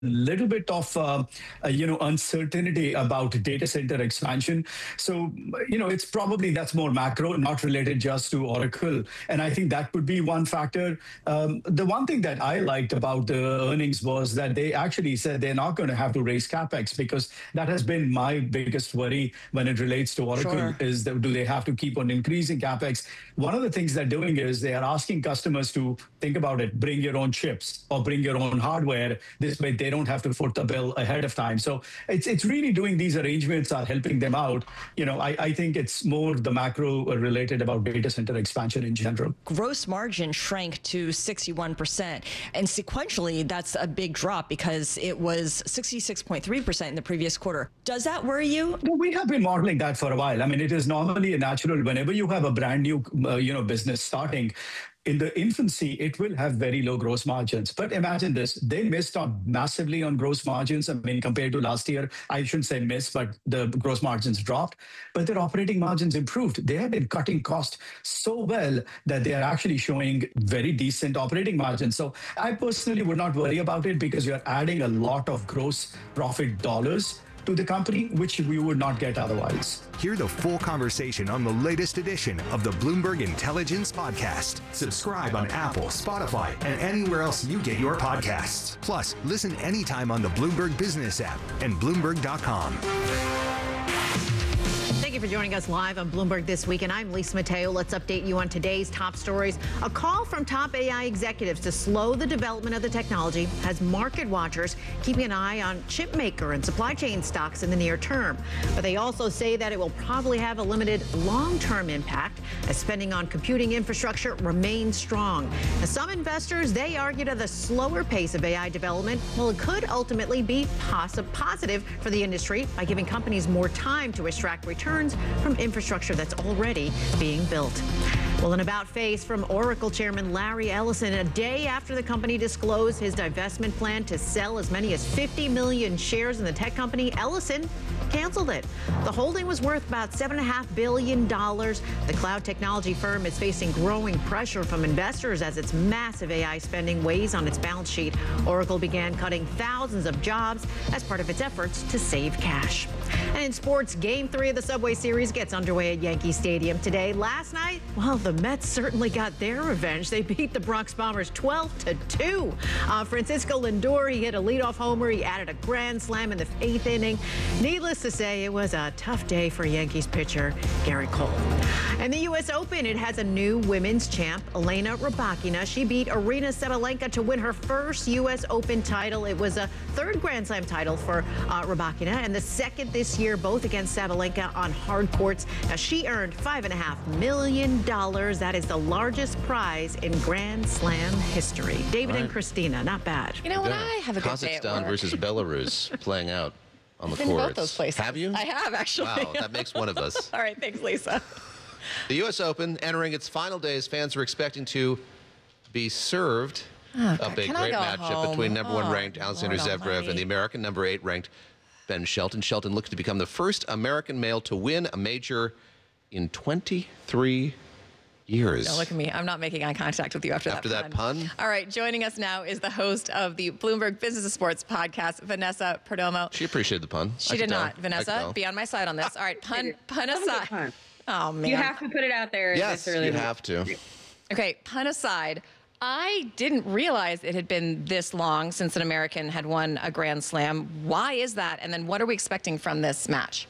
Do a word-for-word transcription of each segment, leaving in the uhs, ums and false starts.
little bit of uh, uh, you know uncertainty about data center expansion. So you know it's probably that's more macro, not related just to Oracle. And I think that could be one factor. Um, the one thing that I liked about the earnings was that they actually said they're not going to have to raise capex, because that has been my biggest worry when it relates to Oracle. Sure. Is that do they have to keep on increasing capex? One of the things they're doing is they are asking customers to think about it, bring your own chips or bring your own hardware. This way they don't have to foot the bill ahead of time. So it's it's really doing these arrangements are helping them out. You know, I, I think it's more the macro related about data center expansion in general. Gross margin shrank to sixty-one percent. And sequentially, that's a big drop because it was sixty-six point three percent in the previous quarter. Does that worry you? No, we have been modeling that for a while. I mean, it is normally a natural whenever you have a brand new, uh, you know, business starting. In the infancy, it will have very low gross margins. But imagine this, they missed on massively on gross margins. I mean, compared to last year, I shouldn't say miss, but the gross margins dropped, but their operating margins improved. They have been cutting costs so well that they are actually showing very decent operating margins. So I personally would not worry about it because you're adding a lot of gross profit dollars to the company, which we would not get otherwise. Hear the full conversation on the latest edition of the Bloomberg Intelligence Podcast. Subscribe on Apple, Spotify, and anywhere else you get your podcasts. Plus, listen anytime on the Bloomberg Business app and Bloomberg dot com. Thank you for joining us live on Bloomberg This Week, and I'm Lisa Mateo. Let's update you on today's top stories. A call from top A I executives to slow the development of the technology has market watchers keeping an eye on chip maker and supply chain stocks in the near term. But they also say that it will probably have a limited long-term impact as spending on computing infrastructure remains strong. Now, some investors, they argue that the slower pace of A I development, well, it could ultimately be poss- positive for the industry by giving companies more time to extract returns from infrastructure that's already being built. Well, an about face from Oracle chairman Larry Ellison a day after the company disclosed his divestment plan to sell as many as fifty million shares in the tech company. Ellison canceled it. The holding was worth about seven point five billion dollars. The cloud technology firm is facing growing pressure from investors as its massive A I spending weighs on its balance sheet. Oracle began cutting thousands of jobs as part of its efforts to save cash. And in sports, game three of the Subway Series gets underway at Yankee Stadium today. Last night, well, the Mets certainly got their revenge. They beat the Bronx Bombers twelve to two. Uh, Francisco Lindor, he hit a leadoff homer. He added a grand slam in the eighth inning. Needless to say, it was a tough day for Yankees pitcher Garrett Cole. And the U S Open, it has a new women's champ, Elena Rybakina. She beat Arina Sabalenka to win her first U S Open title. It was a third Grand Slam title for uh, Rybakina and the second this year, both against Sabalenka on hard courts. Now, she earned five and a half million dollars. That is the largest prize in Grand Slam history. David right. and Christina, not bad. You know what? I have a good day at Kazakhstan work. versus Belarus playing out on the I've been to courts. both those places. Have you? I have, actually. Wow, that makes one of us. All right, thanks, Lisa. The U S Open entering its final days. Fans are expecting to be served Oh, a God, big can I great go matchup home? between number one Oh, ranked Alexander Lord Zverev almighty. and the American number eight ranked Ben Shelton. Shelton looks to become the first American male to win a major in twenty-three years. Don't look at me. I'm not making eye contact with you after, After that, that pun? All right, joining us now is the host of the Bloomberg Business and Sports podcast, Vanessa Perdomo. She appreciated the pun. She I did could tell. not. I could Vanessa, tell. be on my side on this. All right, pun, pun That was a aside. pun. Oh, man. You have to put it out there Yes, this early. you have to. Okay, pun aside, I didn't realize it had been this long since an American had won a Grand Slam. Why is that? And then what are we expecting from this match?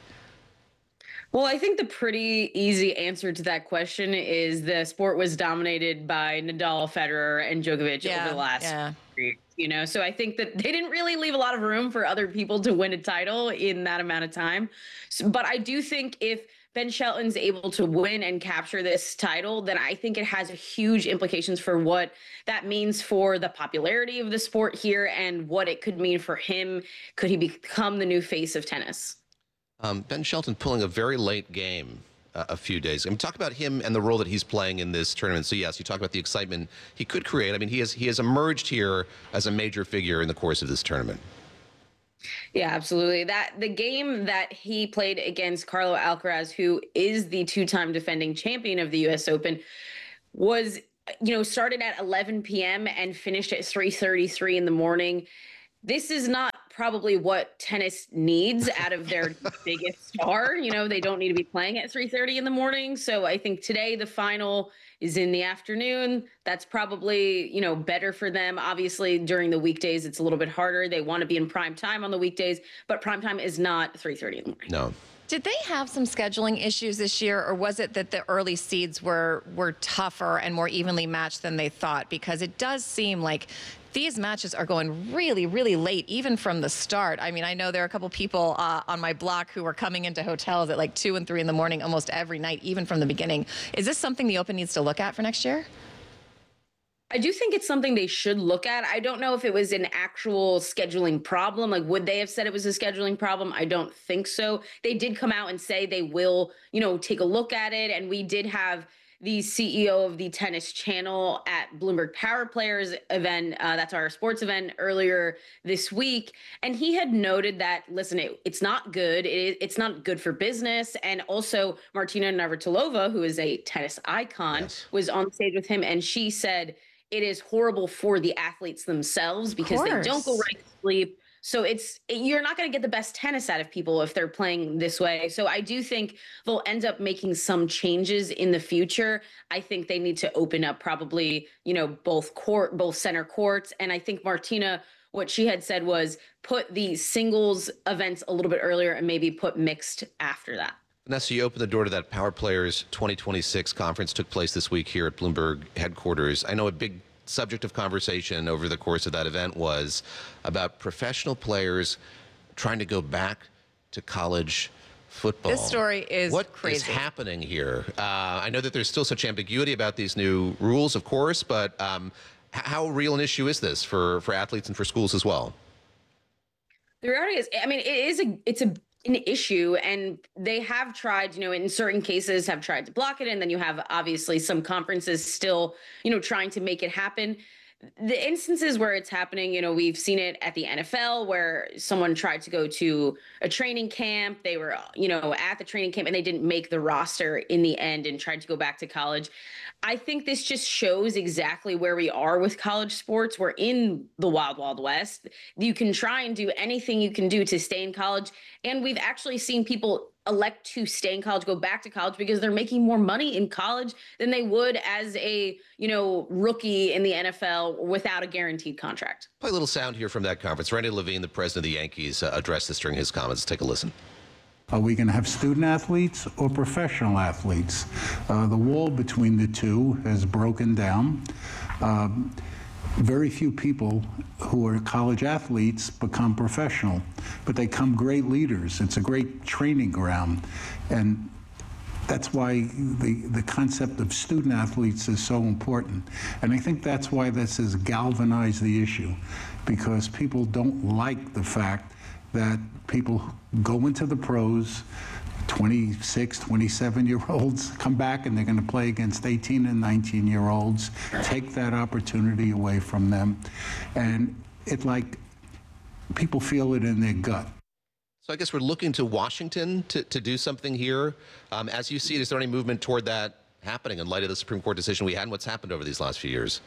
Well, I think the pretty easy answer to that question is the sport was dominated by Nadal, Federer, and Djokovic Yeah, over the last yeah. years. You know, so I think that they didn't really leave a lot of room for other people to win a title in that amount of time. So, but I do think if Ben Shelton's able to win and capture this title, then I think it has huge implications for what that means for the popularity of the sport here and what it could mean for him. Could he become the new face of tennis? Um, Ben Shelton pulling a very late game uh, a few days. I mean, talk about him and the role that he's playing in this tournament. So yes, you talk about the excitement he could create. I mean, he has he has emerged here as a major figure in the course of this tournament. Yeah, absolutely. That the game that he played against Carlo Alcaraz, who is the two-time defending champion of the U S Open, was, you know, started at eleven p.m. and finished at three thirty-three in the morning. this is not probably what tennis needs out of their biggest star. You know, they don't need to be playing at three thirty in the morning. So I think today the final is in the afternoon. That's probably, you know, better for them. Obviously, during the weekdays, it's a little bit harder. They want to be in prime time on the weekdays, but prime time is not three thirty in the morning. No. Did they have some scheduling issues this year, or was it that the early seeds were were tougher and more evenly matched than they thought? Because it does seem like these matches are going really, really late, even from the start. I mean, I know there are a couple people uh, on my block who were coming into hotels at like two and three in the morning almost every night, even from the beginning. Is this something the Open needs to look at for next year? I do think it's something they should look at. I don't know if it was an actual scheduling problem. Like, would they have said it was a scheduling problem? I don't think so. They did come out and say they will, you know, take a look at it. And we did have the C E O of the Tennis Channel at Bloomberg Power Players event. Uh, that's our sports event earlier this week. And he had noted that, listen, it, it's not good. It, it's not good for business. And also Martina Navratilova, who is a tennis icon, Yes. was on stage with him. And she said, it is horrible for the athletes themselves because they don't go right to sleep. So it's you're not going to get the best tennis out of people if they're playing this way. So I do think they'll end up making some changes in the future. I think they need to open up probably, you know, both court, both center courts. And I think Martina, what she had said was put the singles events a little bit earlier and maybe put mixed after that. Vanessa, you opened the door to that Power Players twenty twenty-six conference. Took place this week here at Bloomberg headquarters. I know a big subject of conversation over the course of that event was about professional players trying to go back to college football. This story is what crazy. is happening here? Uh, I know that there's still such ambiguity about these new rules, of course, but um, h- how real an issue is this for, for athletes and for schools as well? The reality is, I mean, it is a, it's a, an issue, and they have tried, you know, in certain cases have tried to block it. And then you have obviously some conferences still, you know, trying to make it happen. The instances where it's happening, you know, we've seen it at the N F L where someone tried to go to a training camp. They were, you know, at the training camp and they didn't make the roster in the end and tried to go back to college. I think this just shows exactly where we are with college sports. We're in the wild, wild west. You can try and do anything you can do to stay in college. And we've actually seen people elect to stay in college, go back to college because they're making more money in college than they would as a, you know, rookie in the N F L without a guaranteed contract. Play a little sound here from that conference. Randy Levine, the president of the Yankees, uh, addressed this during his comments. Take a listen. Are we going to have student athletes or professional athletes? Uh, the wall between the two has broken down. Um, very few people who are college athletes become professional, but they become great leaders. It's a great training ground. And that's why the, the concept of student athletes is so important. And I think that's why this has galvanized the issue, because people don't like the fact that people go into the pros, twenty-six, twenty-seven year olds come back and they're going to play against eighteen and nineteen year olds, take that opportunity away from them. And it like people feel it in their gut. So I guess we're looking to Washington to, to do something here. Um, as you see it, is there any movement toward that happening in light of the Supreme Court decision we had and what's happened over these last few years?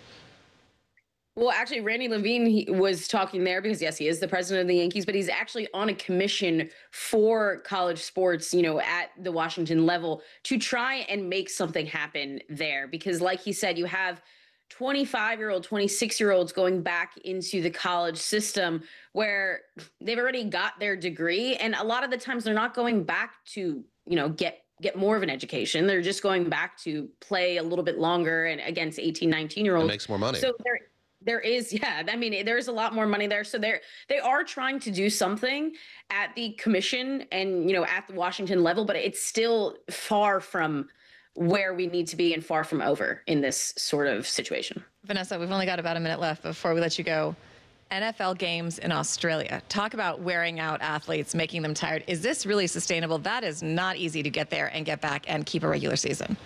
Well, actually, Randy Levine he was talking there because, yes, he is the president of the Yankees, but he's actually on a commission for college sports, you know, at the Washington level to try and make something happen there. Because like he said, you have twenty-five-year-old, twenty-six-year-olds going back into the college system where they've already got their degree. And a lot of the times they're not going back to, you know, get get more of an education. They're just going back to play a little bit longer and against eighteen, nineteen-year-olds. It makes more money. So they're There is, yeah. I mean, there's a lot more money there. So they're, they are trying to do something at the commission and, you know, at the Washington level, but it's still far from where we need to be and far from over in this sort of situation. Vanessa, we've only got about a minute left before we let you go. N F L games in Australia. Talk about wearing out athletes, making them tired. Is this really sustainable? That is not easy to get there and get back and keep a regular season.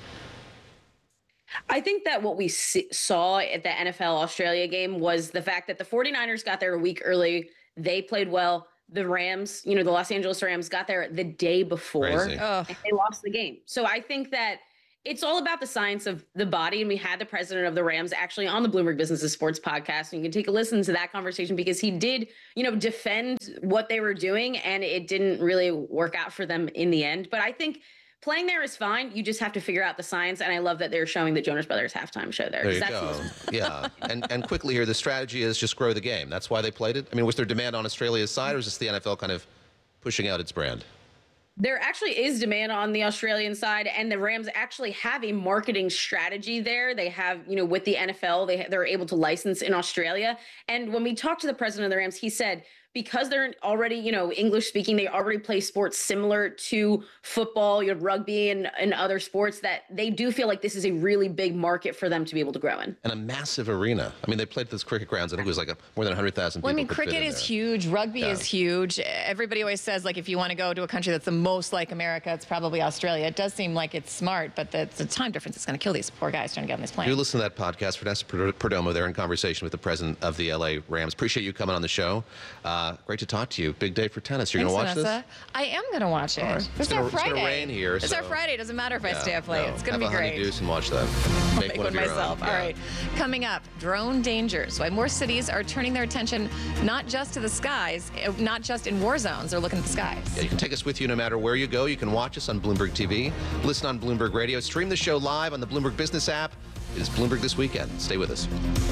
I think that what we see, saw at the N F L Australia game was the fact that the 49ers got there a week early. They played well. The Rams, you know, the Los Angeles Rams got there the day before. Crazy. And they lost the game. So I think that it's all about the science of the body. And we had the president of the Rams actually on the Bloomberg Business of Sports podcast. And you can take a listen to that conversation because he did, you know, defend what they were doing, and it didn't really work out for them in the end. But I think playing there is fine. You just have to figure out the science. And I love that they're showing the Jonas Brothers halftime show there. There you That's go. Yeah. And and quickly here, the strategy is just grow the game. That's why they played it. I mean, was there demand on Australia's side, or is this the N F L kind of pushing out its brand? There actually is demand on the Australian side, and the Rams actually have a marketing strategy there. They have, you know, with the N F L, they, they're able to license in Australia. And when we talked to the president of the Rams, he said, because they're already, you know, English speaking, they already play sports similar to football, you know, rugby and, and other sports, that they do feel like this is a really big market for them to be able to grow in. And a massive arena. I mean, they played this cricket grounds. I think it was like a, more than one hundred thousand people. Well, I mean, could fit cricket in is there. huge. Rugby Yeah. is huge. Everybody always says, like, if you want to go to a country that's the most like America, it's probably Australia. It does seem like it's smart, but the, the time difference is going to kill these poor guys trying to get on this plane. Do listen to that podcast. Vanessa Perdomo there in conversation with the president of the L A Rams. Appreciate you coming on the show. Uh, great to talk to you. Big day for tennis. You're going to watch Vanessa. this? I am going to watch it. All right. It's, It's our gonna- it's Friday. gonna rain here, It's so- our Friday. Doesn't matter if I Yeah, stay up late. no. It's going to Have be a great. honeydew and watch that. I'll Make, make one, one of your myself. own. All Yeah. right. Coming up, drone dangers. Why more cities are turning their attention not just to the skies, eh, not just in war zones. They're looking at the skies. Yeah, you can take us with you no matter where you go. You can watch us on Bloomberg T V, listen on Bloomberg Radio, stream the show live on the Bloomberg Business app. It is Bloomberg This Weekend. Stay with us.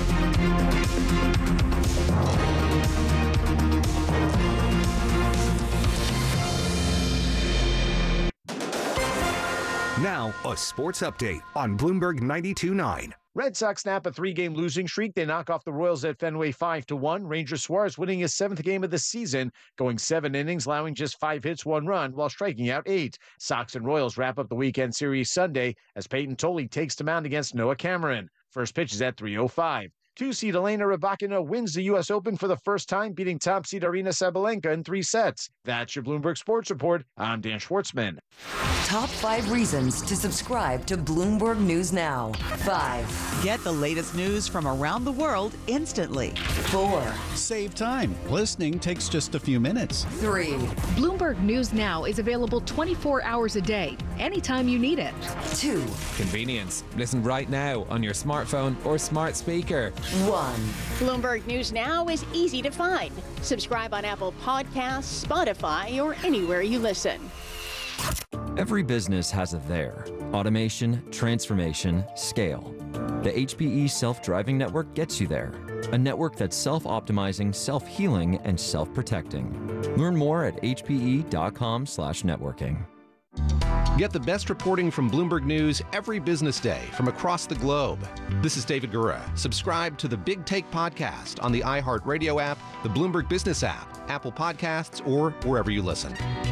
Now, a sports update on Bloomberg ninety-two point nine. Red Sox snap a three-game losing streak. They knock off the Royals at Fenway five to one. Ranger Suarez winning his seventh game of the season, going seven innings, allowing just five hits, one run, while striking out eight. Sox and Royals wrap up the weekend series Sunday as Peyton Tolley takes the mound against Noah Cameron. First pitch is at three oh five. Two-seed Elena Rybakina wins the U S Open for the first time, beating top-seed Arina Sabalenka in three sets. That's your Bloomberg Sports Report. I'm Dan Schwartzman. Top five reasons to subscribe to Bloomberg News Now. Five. Get the latest news from around the world instantly. Four. Save time. Listening takes just a few minutes. Three. Bloomberg News Now is available twenty-four hours a day, anytime you need it. Two. Convenience. Listen right now on your smartphone or smart speaker. One. Bloomberg News Now is easy to find. Subscribe on Apple Podcasts, Spotify, or anywhere you listen. Every business has a there. Automation, transformation, scale. The H P E Self-Driving Network gets you there. A network that's self-optimizing, self-healing, and self-protecting. Learn more at h p e dot com slash networking. Get the best reporting from Bloomberg News every business day from across the globe. This is David Gura. Subscribe to the Big Take podcast on the iHeartRadio app, the Bloomberg Business app, Apple Podcasts, or wherever you listen.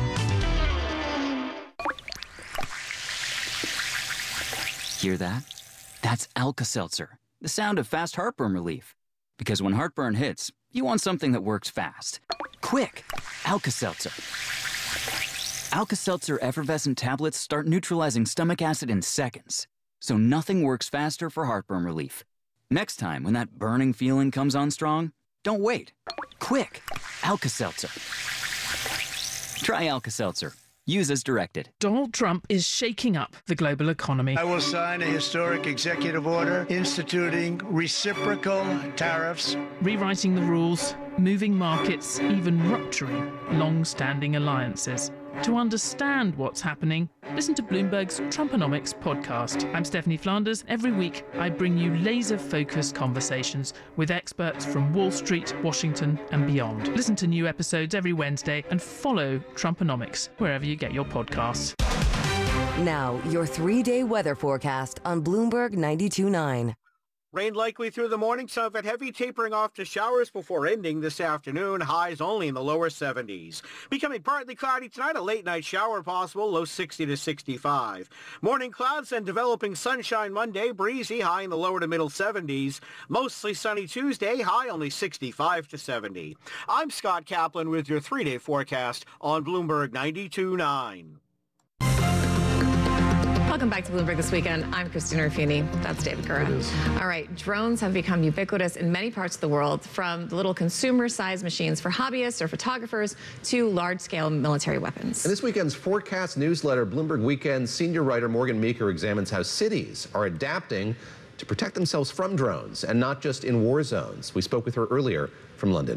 Hear that? That's Alka-Seltzer, the sound of fast heartburn relief. Because when heartburn hits, you want something that works fast. Quick! Alka-Seltzer. Alka-Seltzer effervescent tablets start neutralizing stomach acid in seconds. So nothing works faster for heartburn relief. Next time when that burning feeling comes on strong, don't wait. Quick! Alka-Seltzer. Try Alka-Seltzer. Use as directed. Donald Trump is shaking up the global economy. I will sign a historic executive order instituting reciprocal tariffs, rewriting the rules, moving markets, even rupturing long-standing alliances. To understand what's happening, listen to Bloomberg's Trumponomics podcast. I'm Stephanie Flanders. Every week, I bring you laser-focused conversations with experts from Wall Street, Washington, and beyond. Listen to new episodes every Wednesday and follow Trumponomics wherever you get your podcasts. Now, your three-day weather forecast on Bloomberg ninety-two point nine. Rain likely through the morning, some of it heavy, tapering off to showers before ending this afternoon. Highs only in the lower seventies. Becoming partly cloudy tonight, a late night shower possible, low sixty to sixty-five. Morning clouds and developing sunshine Monday, breezy, high in the lower to middle seventies. Mostly sunny Tuesday, high only sixty-five to seventy. I'm Scott Kaplan with your three-day forecast on Bloomberg ninety-two point nine. Welcome back to Bloomberg This Weekend. I'm Christina Ruffini. That's David Gura. All right, drones have become ubiquitous in many parts of the world, from the little consumer-sized machines for hobbyists or photographers to large-scale military weapons. In this weekend's forecast newsletter, Bloomberg Weekend senior writer Morgan Meeker examines how cities are adapting to protect themselves from drones, and not just in war zones. We spoke with her earlier from London.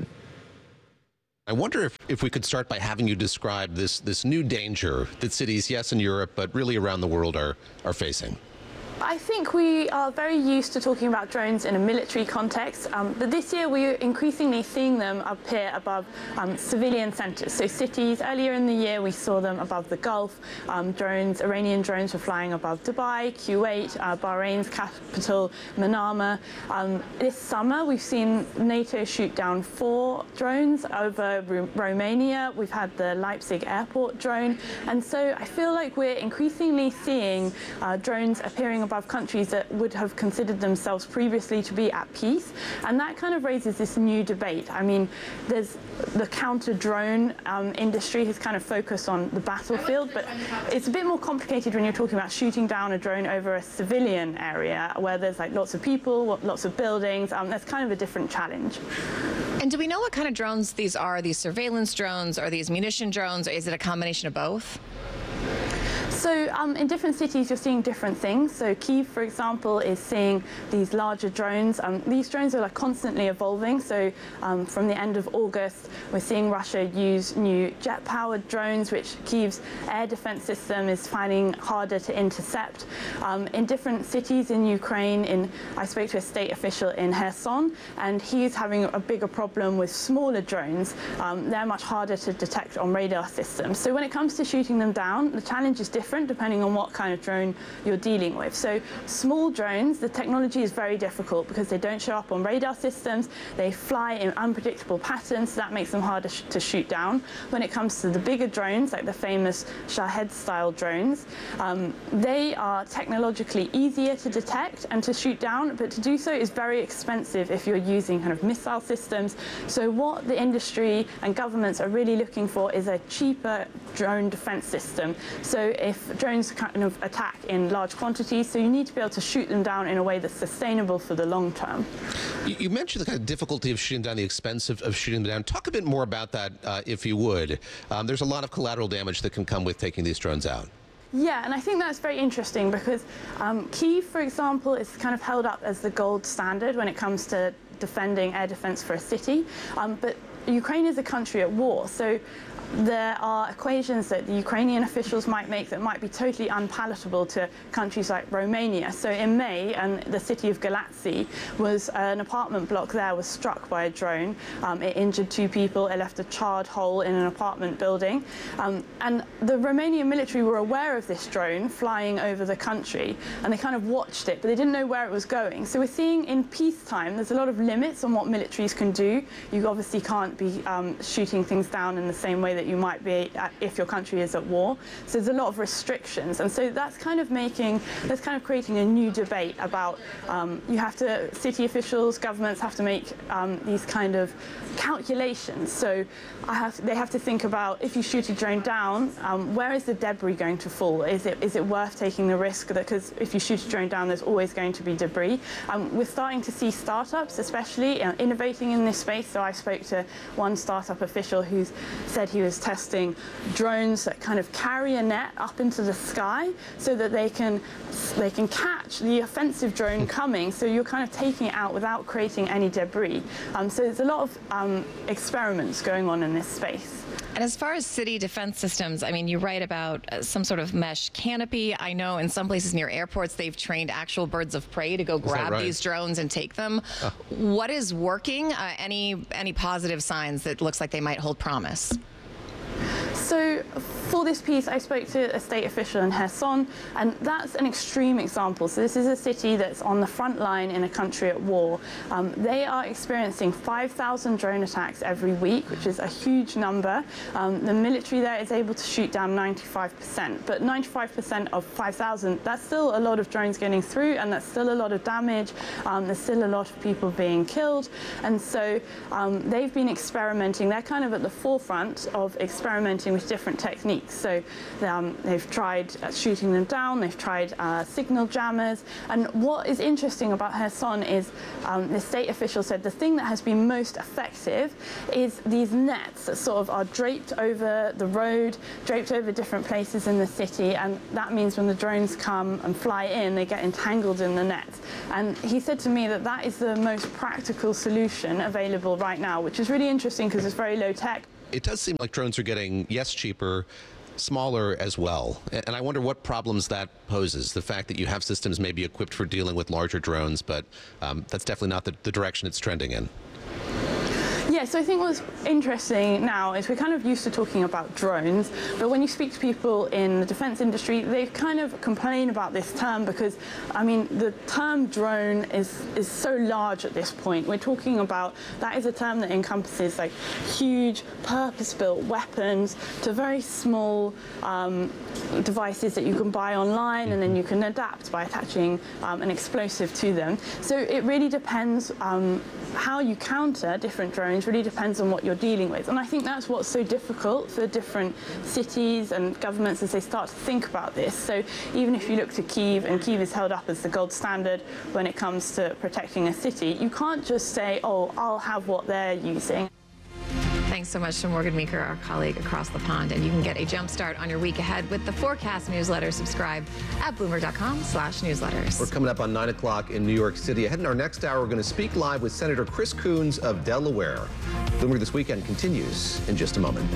I wonder if, if we could start by having you describe this, this new danger that cities, yes, in Europe, but really around the world are, are facing. I think we are very used to talking about drones in a military context, um, but this year we're increasingly seeing them appear above um, civilian centres, so cities. Earlier in the year we saw them above the Gulf. Um, drones, Iranian drones were flying above Dubai, Kuwait, uh, Bahrain's capital, Manama. Um, this summer we've seen NATO shoot down four drones over Ru- Romania. We've had the Leipzig airport drone, and so I feel like we're increasingly seeing uh, drones appearing above countries that would have considered themselves previously to be at peace, and that kind of raises this new debate. I mean, there's the counter-drone um, industry has kind of focused on the battlefield, but it's a bit more complicated when you're talking about shooting down a drone over a civilian area where there's like lots of people, lots of buildings. Um, that's kind of a different challenge. And do we know what kind of drones these are? Are these surveillance drones? Are these munition drones? Or is it a combination of both? So um, in different cities, you're seeing different things. So Kyiv, for example, is seeing these larger drones. Um, these drones are like constantly evolving. So um, from the end of August, we're seeing Russia use new jet-powered drones, which Kyiv's air defense system is finding harder to intercept. Um, in different cities in Ukraine, in I spoke to a state official in Kherson, and he's having a bigger problem with smaller drones. Um, they're much harder to detect on radar systems. So when it comes to shooting them down, the challenge is different depending on what kind of drone you're dealing with. So small drones, the technology is very difficult because they don't show up on radar systems. They fly in unpredictable patterns, so that makes them harder sh- to shoot down. When it comes to the bigger drones, like the famous Shahed-style drones, um, they are technologically easier to detect and to shoot down, but to do so is very expensive if you're using kind of missile systems. So what the industry and governments are really looking for is a cheaper drone defense system. So if drones kind of attack in large quantities, so you need to be able to shoot them down in a way that's sustainable for the long term. You, you mentioned the kind of difficulty of shooting down, the expense of, of shooting them down. Talk a bit more about that, uh, if you would. Um, there's a lot of collateral damage that can come with taking these drones out. Yeah, and I think that's very interesting because um, Kyiv, for example, is kind of held up as the gold standard when it comes to defending air defense for a city. Um, but Ukraine is a country at war, so there are equations that the Ukrainian officials might make that might be totally unpalatable to countries like Romania. So in May, and the city of Galați was an apartment block there was struck by a drone. Um, it injured two people. It left a charred hole in an apartment building. Um, and the Romanian military were aware of this drone flying over the country, and they kind of watched it, but they didn't know where it was going. So we're seeing in peacetime, there's a lot of limits on what militaries can do. You obviously can't be um, shooting things down in the same way that you might be at, if your country is at war. So there's a lot of restrictions, and so that's kind of making, that's kind of creating a new debate about um, you have to, city officials, governments have to make um, these kind of calculations. So I have, they have to think about, if you shoot a drone down, um, where is the debris going to fall? Is it is it worth taking the risk? Because if you shoot a drone down, there's always going to be debris. Um, we're starting to see startups, especially uh, innovating in this space. So I spoke to one startup official who said he was testing drones that kind of carry a net up into the sky so that they can they can catch the offensive drone coming. So you're kind of taking it out without creating any debris. Um, so there's a lot of um, experiments going on in this space. And as far as city defense systems, I mean, you write about uh, some sort of mesh canopy. I know in some places near airports, they've trained actual birds of prey to go grab right? these drones and take them. Oh. What is working? Uh, any any positive signs that looks like they might hold promise? So for this piece, I spoke to a state official in Kherson, and that's an extreme example. So this is a city that's on the front line in a country at war. Um, they are experiencing five thousand drone attacks every week, which is a huge number. Um, the military there is able to shoot down ninety-five percent, but ninety-five percent of five thousand, that's still a lot of drones getting through, and that's still a lot of damage. Um, there's still a lot of people being killed, and so um, they've been experimenting. They're kind of at the forefront of experimenting experimenting with different techniques. So um, they've tried uh, shooting them down, they've tried uh, signal jammers, and what is interesting about Kherson is um, the state official said the thing that has been most effective is these nets that sort of are draped over the road, draped over different places in the city, and that means when the drones come and fly in, they get entangled in the nets. And he said to me that that is the most practical solution available right now, which is really interesting because it's very low tech. It does seem like drones are getting, yes, cheaper, smaller as well. And I wonder what problems that poses. The fact that you have systems maybe equipped for dealing with larger drones, but um, that's definitely not the, the direction it's trending in. Yeah, so I think what's interesting now is we're kind of used to talking about drones, but when you speak to people in the defense industry, they kind of complain about this term because, I mean, the term drone is, is so large at this point. We're talking about, that is a term that encompasses like huge purpose-built weapons to very small um, devices that you can buy online and then you can adapt by attaching um, an explosive to them. So it really depends um, how you counter different drones really depends on what you're dealing with. And I think that's what's so difficult for different cities and governments as they start to think about this. So even if you look to Kyiv, and Kyiv is held up as the gold standard when it comes to protecting a city, you can't just say, oh, I'll have what they're using. Thanks so much to Morgan Meeker, our colleague across the pond. And you can get a jump start on your week ahead with the Forecast newsletter. Subscribe at Bloomberg.com slash newsletters. We're coming up on nine o'clock in New York City. Ahead in our next hour, we're going to speak live with Senator Chris Coons of Delaware. Bloomberg This Weekend continues in just a moment.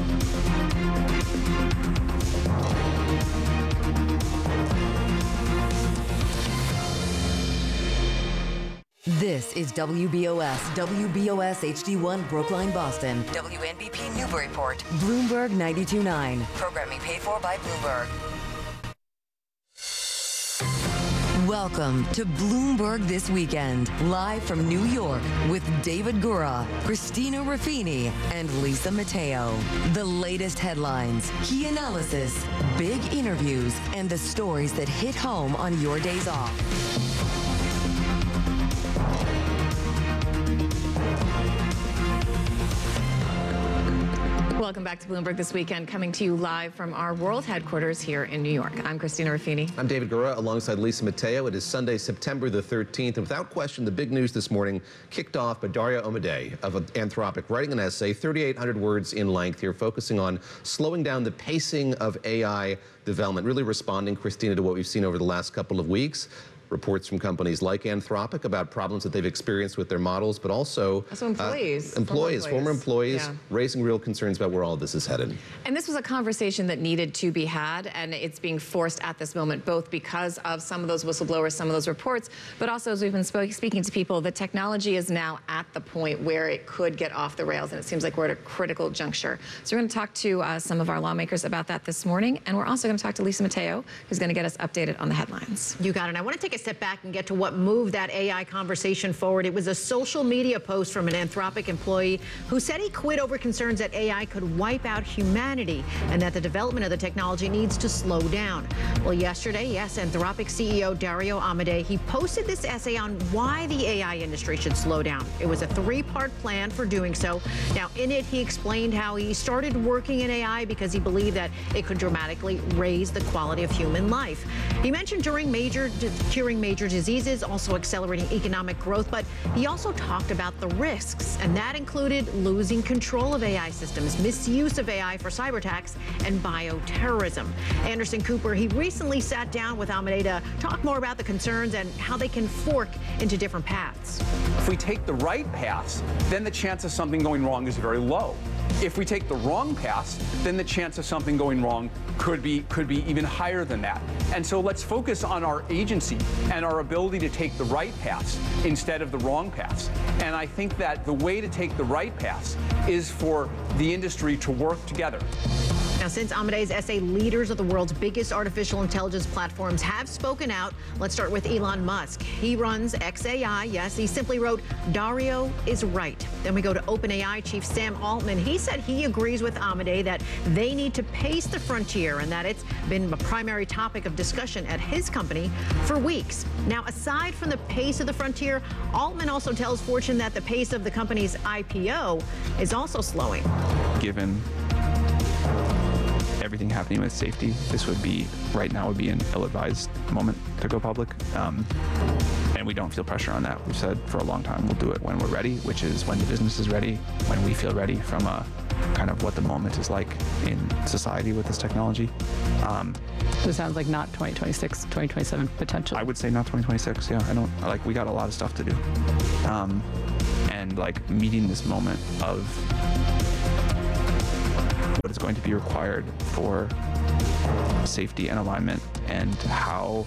This is W B O S, W B O S H D one Brookline, Boston, W N B P Newburyport, Bloomberg ninety-two point nine. Programming paid for by Bloomberg. Welcome to Bloomberg This Weekend, live from New York with David Gura, Christina Ruffini, and Lisa Mateo. The latest headlines, key analysis, big interviews, and the stories that hit home on your days off. Welcome back to Bloomberg This Weekend, coming to you live from our world headquarters here in New York. I'm Christina Ruffini. I'm David Gura, alongside Lisa Mateo. It is Sunday, September the thirteenth, and without question, the big news this morning kicked off by Dario Amodei of Anthropic, writing an essay, thirty-eight hundred words in length here, focusing on slowing down the pacing of A I development, really responding, Christina, to what we've seen over the last couple of weeks. Reports from companies like Anthropic about problems that they've experienced with their models, but also, also employees, uh, employees, former employees, former employees yeah. raising real concerns about where all of this is headed. And this was a conversation that needed to be had, and it's being forced at this moment, both because of some of those whistleblowers, some of those reports, but also as we've been sp- speaking to people, the technology is now at the point where it could get off the rails, and it seems like we're at a critical juncture. So we're going to talk to uh, some of our lawmakers about that this morning, and we're also going to talk to Lisa Mateo, who's going to get us updated on the headlines. You got it. I want to take a step back and get to what moved that A I conversation forward. It was a social media post from an Anthropic employee who said he quit over concerns that A I could wipe out humanity and that the development of the technology needs to slow down. Well, yesterday, yes, Anthropic C E O Dario Amodei, he posted this essay on why the A I industry should slow down. It was a three-part plan for doing so. Now, in it, he explained how he started working in A I because he believed that it could dramatically raise the quality of human life. He mentioned during major, curing major diseases, also accelerating economic growth, but he also talked about the risks, and that included losing control of A I systems, misuse of A I for cyber attacks, and bioterrorism. Anderson Cooper, he recently sat down with Amodei to talk more about the concerns and how they can fork into different paths. If we take the right paths, then the chance of something going wrong is very low. If we take the wrong paths, then the chance of something going wrong could be could be even higher than that. And so let's focus on our agency and our ability to take the right paths instead of the wrong paths. And I think that the way to take the right paths is for the industry to work together. Now, since Amodei's essay, leaders of the world's biggest artificial intelligence platforms have spoken out. Let's start with Elon Musk. He runs X A I. Yes, he simply wrote, Dario is right. Then we go to OpenAI chief Sam Altman. He said he agrees with Amodei that they need to pace the frontier and that it's been a primary topic of discussion at his company for weeks. Now, aside from the pace of the frontier, Altman also tells Fortune that the pace of the company's I P O is also slowing. Given everything happening with safety, this would be, right now would be an ill-advised moment to go public. Um, and we don't feel pressure on that. We've said for a long time we'll do it when we're ready, which is when the business is ready, when we feel ready from a kind of what the moment is like in society with this technology. Um, so it sounds like not twenty twenty-six, twenty twenty-seven potential. I would say not twenty twenty-six, yeah. I don't, like, we got a lot of stuff to do. Um, and like meeting this moment of what is going to be required for safety and alignment and how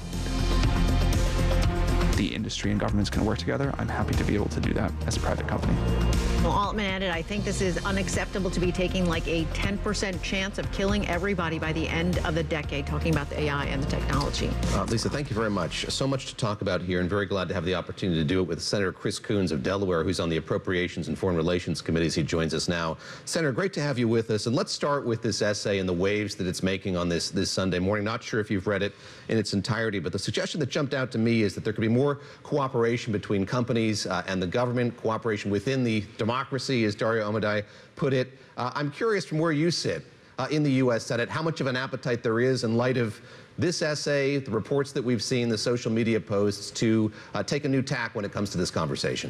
the industry and governments can work together, I'm happy to be able to do that as a private company. Well, Altman added, I think this is unacceptable to be taking like a ten percent chance of killing everybody by the end of the decade, talking about the A I and the technology. Uh, Lisa, thank you very much. So much to talk about here, and very glad to have the opportunity to do it with Senator Chris Coons of Delaware, who's on the Appropriations and Foreign Relations Committees. He joins us now. Senator, great to have you with us. And let's start with this essay and the waves that it's making on this, this Sunday morning. Not sure if you've read it in its entirety, but the suggestion that jumped out to me is that there could be more cooperation between companies uh, and the government, cooperation within the democracy, as Dario Amodei put it. Uh, I'm curious, from where you sit uh, in the U S Senate, how much of an appetite there is in light of this essay, the reports that we've seen, the social media posts, to uh, take a new tack when it comes to this conversation.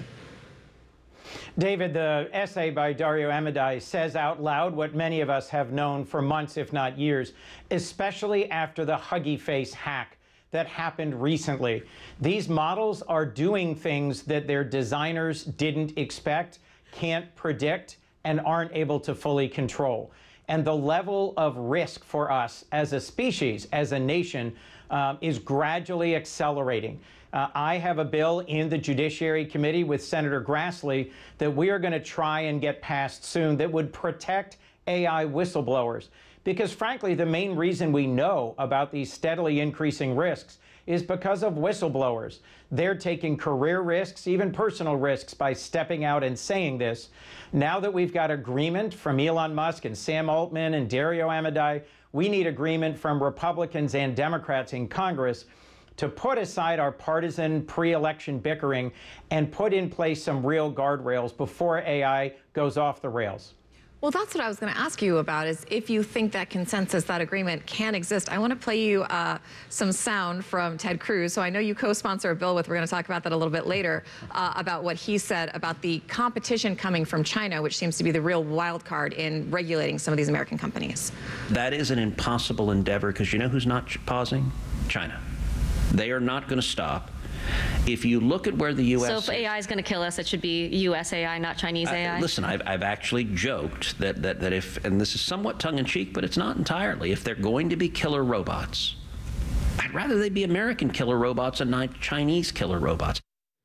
David, the essay by Dario Amodei says out loud what many of us have known for months, if not years, especially after the Huggy Face hack that happened recently. These models are doing things that their designers didn't expect, can't predict, and aren't able to fully control. And the level of risk for us as a species, as a nation, um, is gradually accelerating. Uh, I have a bill in the Judiciary Committee with Senator Grassley that we are going to try and get passed soon that would protect A I whistleblowers. Because frankly, the main reason we know about these steadily increasing risks is because of whistleblowers. They're taking career risks, even personal risks, by stepping out and saying this. Now that we've got agreement from Elon Musk and Sam Altman and Dario Amodei, we need agreement from Republicans and Democrats in Congress to put aside our partisan pre-election bickering and put in place some real guardrails before A I goes off the rails. Well, that's what I was going to ask you about, is if you think that consensus, that agreement can exist. I want to play you uh, some sound from Ted Cruz. So I know you co-sponsor a bill with, we're going to talk about that a little bit later, uh, about what he said about the competition coming from China, which seems to be the real wild card in regulating some of these American companies. That is an impossible endeavor, because you know who's not pausing? China. They are not going to stop. If you look at where the U S So if A I is going to kill us, it should be U S A I, not Chinese A I? Uh, listen, I've, I've actually joked that, that, that if, and this is somewhat tongue-in-cheek, but it's not entirely, if they're going to be killer robots, I'd rather they be American killer robots and not Chinese killer robots.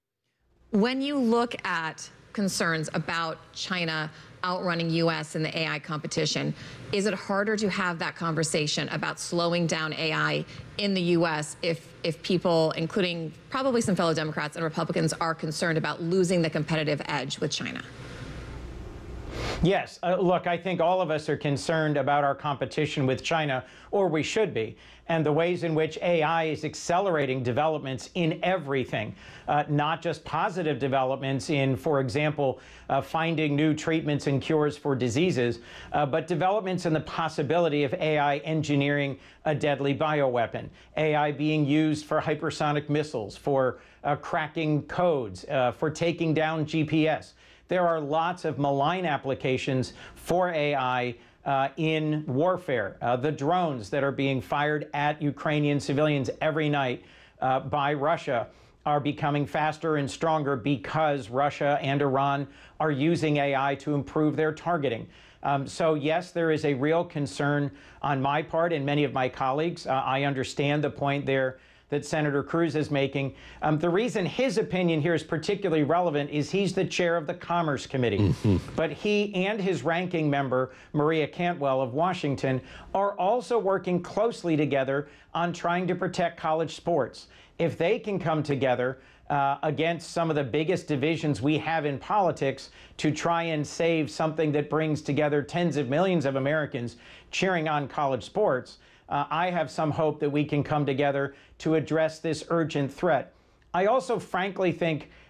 When you look at concerns about China outrunning U S in the A I competition, is it harder to have that conversation about slowing down A I in the U S if, if people, including probably some fellow Democrats and Republicans, are concerned about losing the competitive edge with China? Yes. Uh, look, I think all of us are concerned about our competition with China, or we should be, and the ways in which A I is accelerating developments in everything, uh, not just positive developments in, for example, uh, finding new treatments and cures for diseases, uh, but developments in the possibility of A I engineering a deadly bioweapon, A I being used for hypersonic missiles, for uh, cracking codes, uh, for taking down G P S. There are lots of malign applications for A I uh, in warfare. Uh, the drones that are being fired at Ukrainian civilians every night uh, by Russia are becoming faster and stronger because Russia and Iran are using A I to improve their targeting. Um, so yes, there is a real concern on my part and many of my colleagues. Uh, I understand the point there that Senator Cruz is making. Um, the reason his opinion here is particularly relevant is he's the chair of the Commerce Committee. Mm-hmm. But he and his ranking member, Maria Cantwell of Washington, are also working closely together on trying to protect college sports. If they can come together uh, against some of the biggest divisions we have in politics to try and save something that brings together tens of millions of Americans cheering on college sports, Uh, I have some hope that we can come together to address this urgent threat. I also frankly think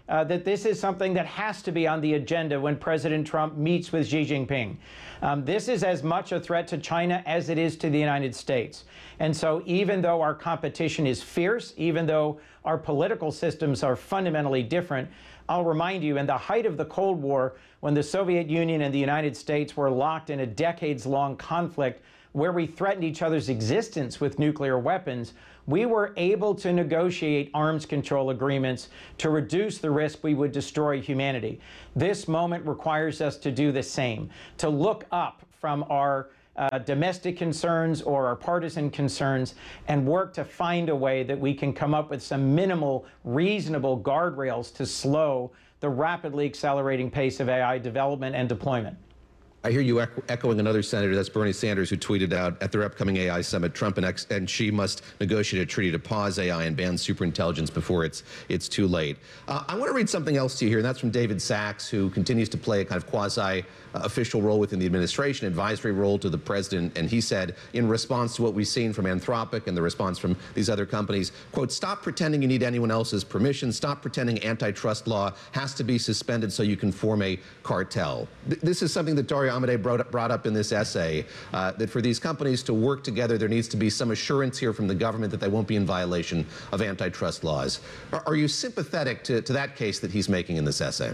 uh, that this is something that has to be on the agenda when President Trump meets with Xi Jinping. Um, this is as much a threat to China as it is to the United States. And so even though our competition is fierce, even though our political systems are fundamentally different, I'll remind you, in the height of the Cold War, when the Soviet Union and the United States were locked in a decades-long conflict where we threatened each other's existence with nuclear weapons, we were able to negotiate arms control agreements to reduce the risk we would destroy humanity. This moment requires us to do the same, to look up from our uh, domestic concerns or our partisan concerns and work to find a way that we can come up with some minimal, reasonable guardrails to slow the rapidly accelerating pace of A I development and deployment. I hear you echoing another senator, that's Bernie Sanders, who tweeted out at their upcoming A I summit, Trump and, X, and Xi must negotiate a treaty to pause A I and ban superintelligence before it's it's too late. Uh, I want to read something else to you here, and that's from David Sachs, who continues to play a kind of quasi-official role within the administration, advisory role to the president. And he said, in response to what we've seen from Anthropic and the response from these other companies, quote, stop pretending you need anyone else's permission. Stop pretending antitrust law has to be suspended so you can form a cartel. Th this is something that Dario Amodei brought up, brought up in this essay, uh, that for these companies to work together, there needs to be some assurance here from the government that they won't be in violation of antitrust laws. Are, are you sympathetic to, to that case that he's making in this essay?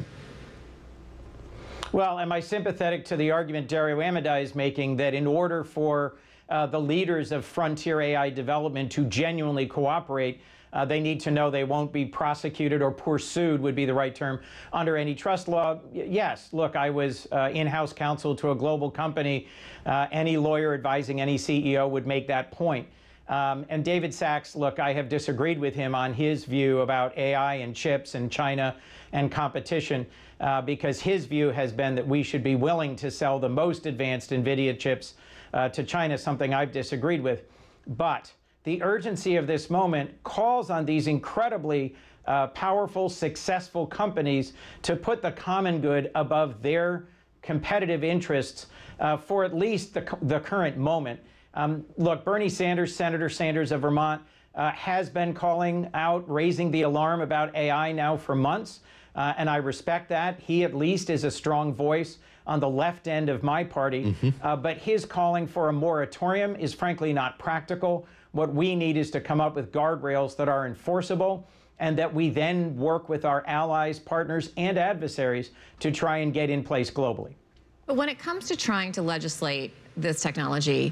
Well, am I sympathetic to the argument Dario Amodei is making that in order for uh, the leaders of frontier A I development to genuinely cooperate, Uh, they need to know they won't be prosecuted or pursued, would be the right term, under antitrust law? Y yes. Look, I was uh, in-house counsel to a global company. Uh, any lawyer advising any C E O would make that point. Um, and David Sachs, look, I have disagreed with him on his view about A I and chips and China and competition, uh, because his view has been that we should be willing to sell the most advanced NVIDIA chips uh, to China, something I've disagreed with. But the urgency of this moment calls on these incredibly uh, powerful, successful companies to put the common good above their competitive interests uh, for at least the, the current moment. Um, look, Bernie Sanders, Senator Sanders of Vermont, uh, has been calling out, raising the alarm about A I now for months, uh, and I respect that. He at least is a strong voice on the left end of my party, mm-hmm. uh, but his calling for a moratorium is frankly not practical. What we need is to come up with guardrails that are enforceable and that we then work with our allies, partners, and adversaries to try and get in place globally. But when it comes to trying to legislate this technology,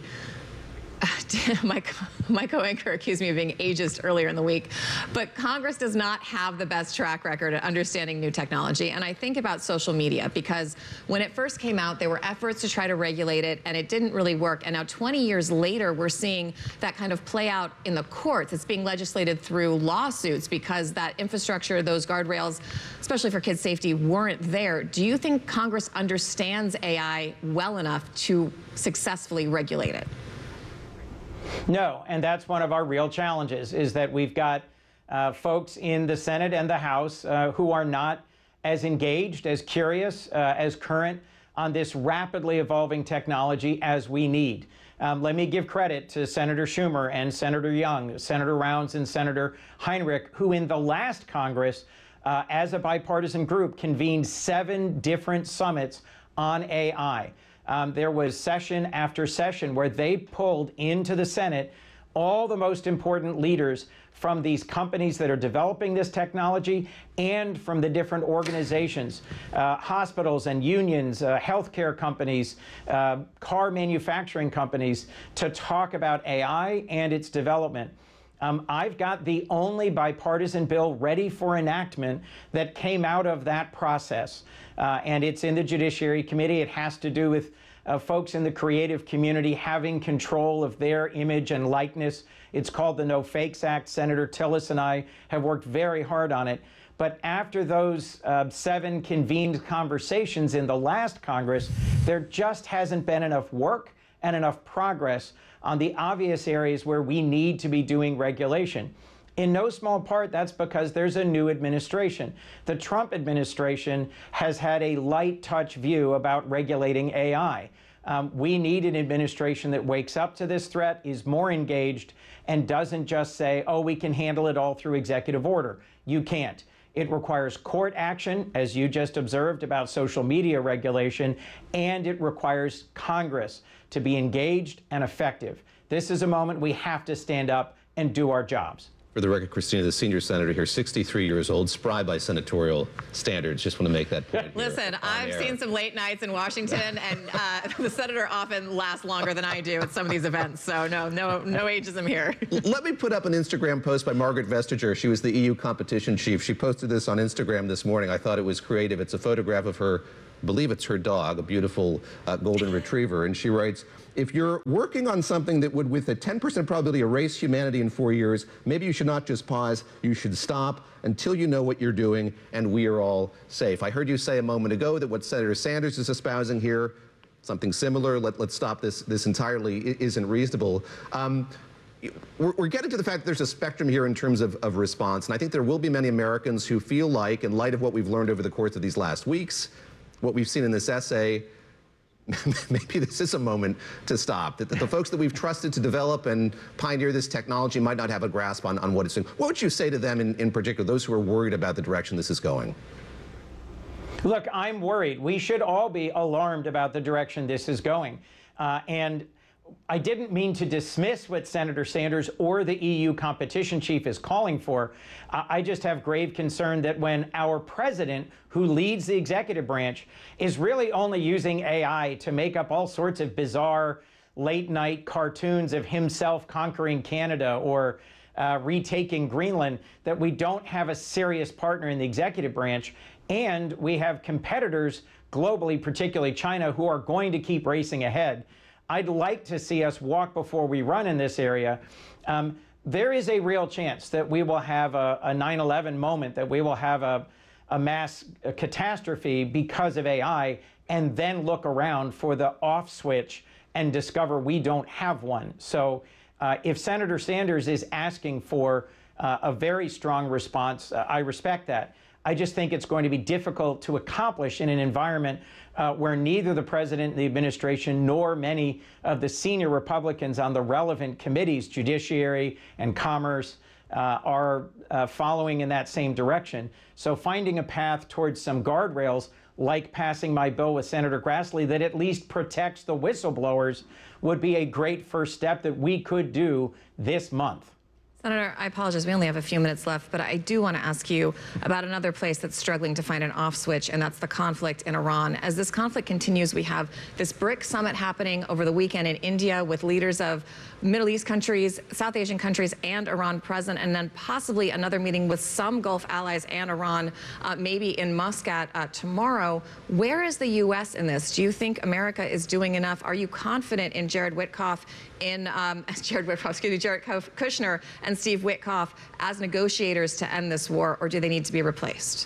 my, my co-anchor accused me of being ageist earlier in the week, but Congress does not have the best track record at understanding new technology. And I think about social media, because when it first came out, there were efforts to try to regulate it, and it didn't really work. And now twenty years later, we're seeing that kind of play out in the courts. It's being legislated through lawsuits because that infrastructure, those guardrails, especially for kids' safety, weren't there. Do you think Congress understands A I well enough to successfully regulate it? No, and that's one of our real challenges, is that we've got uh, folks in the Senate and the House uh, who are not as engaged, as curious, uh, as current on this rapidly evolving technology as we need. Um, let me give credit to Senator Schumer and Senator Young, Senator Rounds and Senator Heinrich, who in the last Congress, uh, as a bipartisan group, convened seven different summits on A I. Um, there was session after session where they pulled into the Senate all the most important leaders from these companies that are developing this technology and from the different organizations, uh, hospitals and unions, uh, healthcare companies, uh, car manufacturing companies, to talk about A I and its development. Um, I've got the only bipartisan bill ready for enactment that came out of that process, uh, and it's in the Judiciary Committee. It has to do with uh, folks in the creative community having control of their image and likeness. It's called the No Fakes Act. Senator Tillis and I have worked very hard on it. But after those uh, seven convened conversations in the last Congress, there just hasn't been enough work and enough progress on the obvious areas where we need to be doing regulation. In no small part, that's because there's a new administration. The Trump administration has had a light touch view about regulating A I. Um, we need an administration that wakes up to this threat, is more engaged, and doesn't just say, oh, we can handle it all through executive order. You can't. It requires court action, as you just observed about social media regulation, and it requires Congress to be engaged and effective. This is a moment we have to stand up and do our jobs. For the record, Christina, the senior senator here, sixty-three years old, spry by senatorial standards. Just want to make that point. Listen, I've air. seen some late nights in Washington, and uh, the senator often lasts longer than I do at some of these events. So no, no, no ageism here. Let me put up an Instagram post by Margaret Vestager. She was the E U competition chief. She posted this on Instagram this morning. I thought it was creative. It's a photograph of her, I believe it's her dog, a beautiful uh, golden retriever. And she writes, if you're working on something that would, with a ten percent probability, erase humanity in four years, maybe you should not just pause, you should stop until you know what you're doing and we are all safe. I heard you say a moment ago that what Senator Sanders is espousing here, something similar, let, let's stop this, this entirely, isn't reasonable. Um, We're, we're getting to the fact that there's a spectrum here in terms of, of response, and I think there will be many Americans who feel like, in light of what we've learned over the course of these last weeks, what we've seen in this essay, maybe this is a moment to stop, that the, the folks that we've trusted to develop and pioneer this technology might not have a grasp on, on what it's doing. What would you say to them in, in particular, those who are worried about the direction this is going? Look, I'm worried. We should all be alarmed about the direction this is going. Uh, and I didn't mean to dismiss what Senator Sanders or the E U competition chief is calling for. Uh, I just have grave concern that when our president, who leads the executive branch, is really only using A I to make up all sorts of bizarre late-night cartoons of himself conquering Canada or uh, retaking Greenland, that we don't have a serious partner in the executive branch, and we have competitors globally, particularly China, who are going to keep racing ahead. I'd like to see us walk before we run in this area. Um, there is a real chance that we will have a nine eleven moment, that we will have a, a mass a catastrophe because of A I, and then look around for the off switch and discover we don't have one. So uh, if Senator Sanders is asking for uh, a very strong response, uh, I respect that. I just think it's going to be difficult to accomplish in an environment uh, where neither the president, the administration, nor many of the senior Republicans on the relevant committees, Judiciary and Commerce, uh, are uh, following in that same direction. So finding a path towards some guardrails, like passing my bill with Senator Grassley, that at least protects the whistleblowers, would be a great first step that we could do this month. Senator, I apologize. We only have a few minutes left, but I do want to ask you about another place that's struggling to find an off switch, and that's the conflict in Iran. As this conflict continues, we have this BRICS summit happening over the weekend in India with leaders of Middle East countries, South Asian countries, and Iran present, and then possibly another meeting with some Gulf allies and Iran, uh, maybe in Muscat uh, tomorrow. Where is the U S in this? Do you think America is doing enough? Are you confident in Jared Witkoff, in um, Jared Witkoff, excuse me, Jared Kushner and Steve Witkoff as negotiators to end this war, or do they need to be replaced?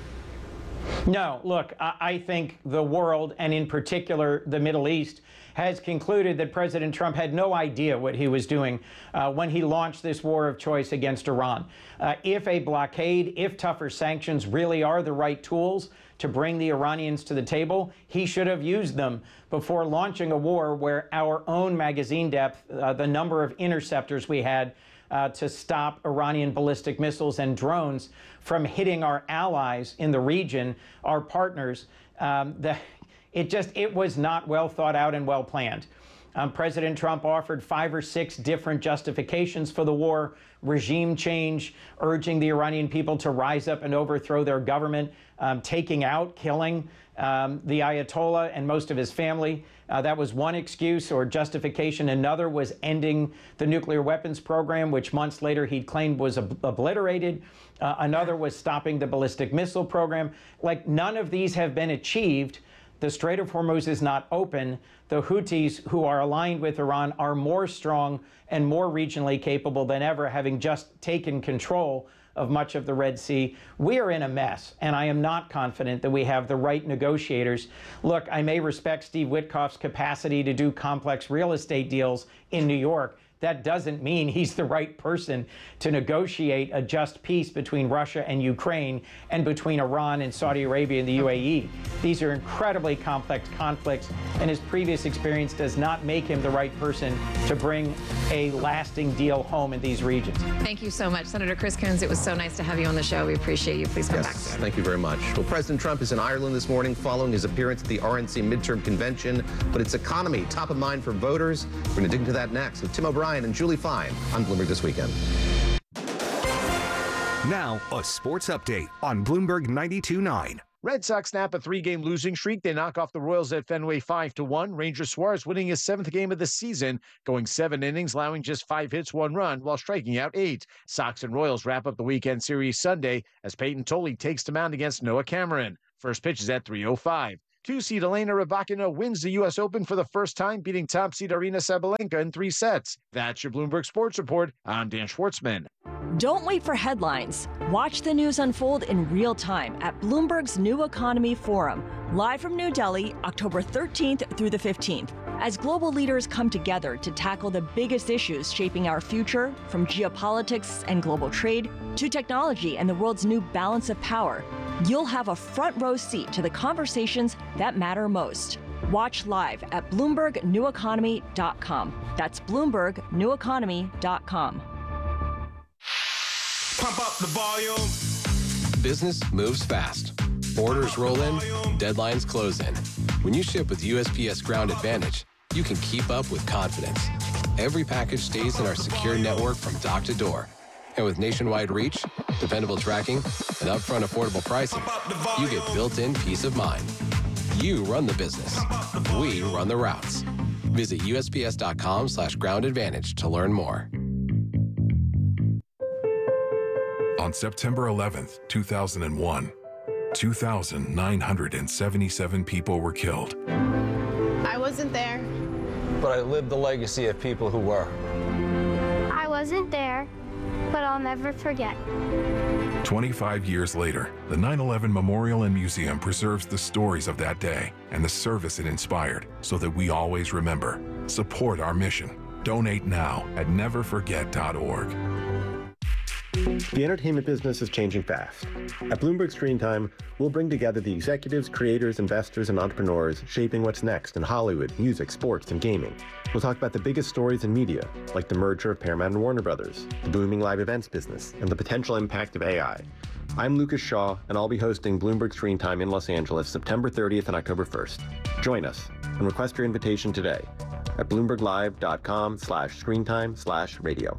No, look, I think the world, and in particular the Middle East, has concluded that President Trump had no idea what he was doing uh, when he launched this war of choice against Iran. Uh, if a blockade, if tougher sanctions really are the right tools to bring the Iranians to the table, he should have used them before launching a war where our own magazine depth, uh, the number of interceptors we had uh, to stop Iranian ballistic missiles and drones from hitting our allies in the region, our partners, um, the It just, it was not well thought out and well planned. Um, President Trump offered five or six different justifications for the war: regime change, urging the Iranian people to rise up and overthrow their government, um, taking out, killing um, the Ayatollah and most of his family. Uh, that was one excuse or justification. Another was ending the nuclear weapons program, which months later he claimed was ob obliterated. Uh, another was stopping the ballistic missile program. Like, none of these have been achieved. The Strait of Hormuz is not open. The Houthis, who are aligned with Iran, are more strong and more regionally capable than ever, having just taken control of much of the Red Sea. We are in a mess, and I am not confident that we have the right negotiators. Look, I may respect Steve Witkoff's capacity to do complex real estate deals in New York. that doesn't mean he's the right person to negotiate a just peace between Russia and Ukraine and between Iran and Saudi Arabia and the U A E. These are incredibly complex conflicts, and his previous experience does not make him the right person to bring a lasting deal home in these regions. Thank you so much, Senator Chris Coons. It was so nice to have you on the show. We appreciate you. Please come Yes, back soon. thank you very much. Well, President Trump is in Ireland this morning following his appearance at the R N C midterm convention, but its economy top of mind for voters. We're going to dig into that next with Tim O'Brien and Julie Fine on Bloomberg This Weekend. Now, a sports update on Bloomberg ninety-two point nine. Red Sox snap a three-game losing streak. They knock off the Royals at Fenway five to one. Ranger Suarez winning his seventh game of the season, going seven innings, allowing just five hits, one run, while striking out eight. Sox and Royals wrap up the weekend series Sunday as Peyton Tolley takes the mound against Noah Cameron. First pitch is at three oh five. Two-seed Elena Rybakina wins the U S Open for the first time, beating top-seed Arina Sabalenka in three sets. That's your Bloomberg Sports Report. I'm Dan Schwartzman. Don't wait for headlines. Watch the news unfold in real time at Bloomberg's New Economy Forum, live from New Delhi, October thirteenth through the fifteenth. As global leaders come together to tackle the biggest issues shaping our future, from geopolitics and global trade to technology and the world's new balance of power, you'll have a front row seat to the conversations that matter most. Watch live at Bloomberg New Economy dot com. That's Bloomberg New Economy dot com. Pump up the volume. Business moves fast. Orders roll in, deadlines close in. When you ship with U S P S Ground Advantage, you can keep up with confidence. Every package stays in our secure network from dock to door. And with nationwide reach, dependable tracking, and upfront affordable pricing, you get built-in peace of mind. You run the business. We run the routes. Visit U S P S dot com slash ground advantage to learn more. On September eleventh, two thousand one, two thousand nine hundred seventy-seven people were killed. I wasn't there. But I lived the legacy of people who were. I wasn't there, but I'll never forget. twenty-five years later, the nine eleven Memorial and Museum preserves the stories of that day and the service it inspired so that we always remember. Support our mission. Donate now at never forget dot org. The entertainment business is changing fast. At Bloomberg Screen Time, we'll bring together the executives, creators, investors, and entrepreneurs shaping what's next in Hollywood, music, sports, and gaming. We'll talk about the biggest stories in media, like the merger of Paramount and Warner Brothers, the booming live events business, and the potential impact of A I. I'm Lucas Shaw, and I'll be hosting Bloomberg Screen Time in Los Angeles September thirtieth and October first. Join us and request your invitation today at bloomberg live dot com slash screentime slash radio.